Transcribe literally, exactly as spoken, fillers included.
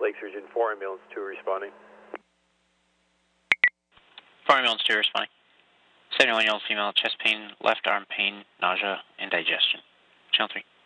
Lake Surgeon, four ambulance two responding. four ambulance two responding. seventy-one year old female, chest pain, left arm pain, nausea, and digestion. Channel three.